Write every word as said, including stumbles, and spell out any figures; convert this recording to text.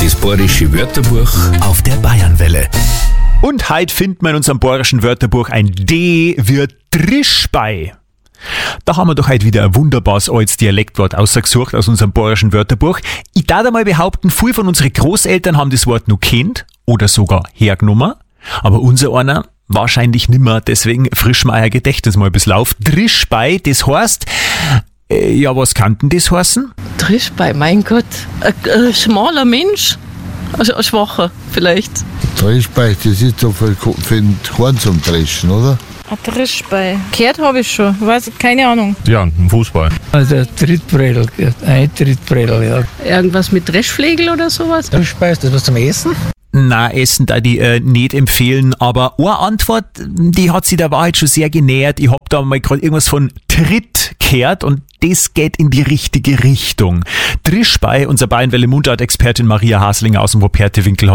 Das bayerische Wörterbuch auf der Bayernwelle. Und heute finden wir in unserem bayerischen Wörterbuch ein D wie Drischbei. Da haben wir doch heute wieder ein wunderbares altes Dialektwort ausgesucht aus unserem bayerischen Wörterbuch. Ich darf einmal behaupten, viele von unseren Großeltern haben das Wort noch kennt oder sogar hergenommen. Aber unser einer wahrscheinlich nimmer, deswegen frischen wir euer Gedächtnis mal ein bisschen auf. Drischbei, das heißt, äh, ja, was kann denn das heißen? Drischbei, mein Gott, ein, ein schmaler Mensch, also ein schwacher vielleicht. Drischbei, das ist doch für, für den Horn zum Dreschen, oder? Ein Drischbei. Gehört habe ich schon, weiß, keine Ahnung. Ja, ein Fußball. Also ein Trittbredel, ein Trittbredel, ja. Irgendwas mit Dreschflegel oder sowas? Drischbei, ist das was zum Essen? Na, Essen da die äh, nicht empfehlen, aber eine Antwort, die hat sich der Wahrheit schon sehr genähert. Ich hab da mal gerade irgendwas von Tritt gehört und das geht in die richtige Richtung. Drischbei, unser Bayernwelle Mundart-Expertin Maria Haslinger aus dem Propertewinkel